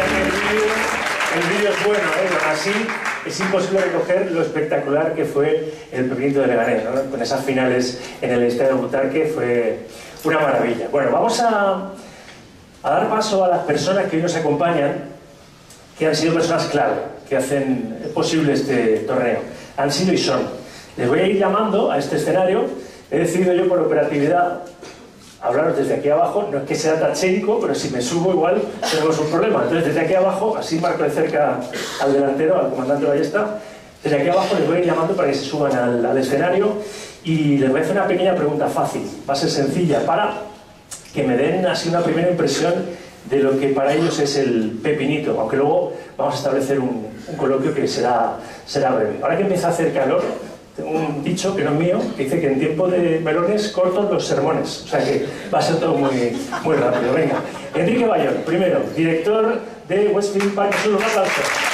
el vídeo es bueno, así es imposible recoger lo espectacular que fue el Pepinito de Leganés, ¿no? Con esas finales en el Estadio Butarque fue una maravilla. Bueno, vamos a dar paso a las personas que hoy nos acompañan, que han sido personas clave, que hacen posible este torneo. Han sido y son. Les voy a ir llamando a este escenario. He decidido yo por operatividad hablaros desde aquí abajo. No es que sea tachénico, pero si me subo igual tenemos un problema. Entonces desde aquí abajo, así marco de cerca al delantero, al comandante Ballesta, desde aquí abajo les voy a ir llamando para que se suban al escenario y les voy a hacer una pequeña pregunta fácil, va a ser sencilla, para que me den así una primera impresión de lo que para ellos es el pepinito, aunque luego vamos a establecer un coloquio que será breve. Ahora que empieza a hacer calor, tengo un dicho que no es mío, que dice que en tiempo de melones cortos los sermones, o sea que va a ser todo muy rápido. Venga, Enrique Bayón, primero, director de Westfield Parque Sur, un aplauso.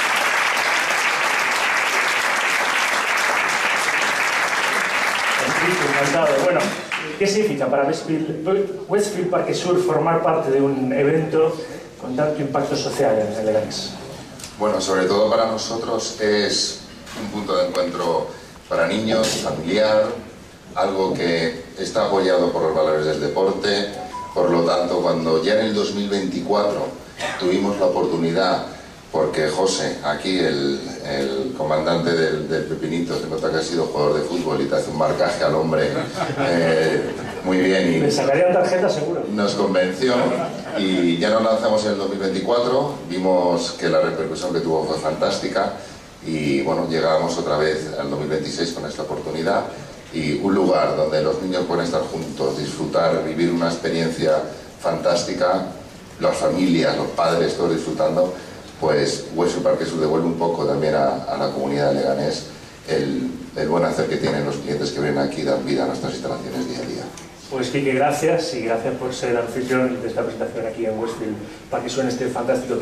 Enrique, encantado. Bueno, ¿qué significa para Westfield Parque Sur formar parte de un evento con tanto impacto social en Leganés? Bueno, sobre todo para nosotros es un punto de encuentro para niños, familiar, algo que está apoyado por los valores del deporte. Por lo tanto, cuando ya en el 2024 tuvimos la oportunidad, porque José, aquí el comandante del Pepinito, se nota que ha sido jugador de fútbol y te hace un marcaje al hombre muy bien. Y le sacarían tarjeta seguro. Nos convenció y ya nos lanzamos en el 2024, vimos que la repercusión que tuvo fue fantástica y bueno, llegábamos otra vez al 2026 con esta oportunidad y un lugar donde los niños pueden estar juntos, disfrutar, vivir una experiencia fantástica, las familias, los padres, todos disfrutando. Pues Westfield Parque Sur devuelve un poco también a la comunidad de Leganés el buen hacer que tienen los clientes que vienen aquí y dan vida a nuestras instalaciones día a día. Pues Quique, gracias y gracias por ser anfitrión de esta presentación aquí en Westfield Parque Sur en este fantástico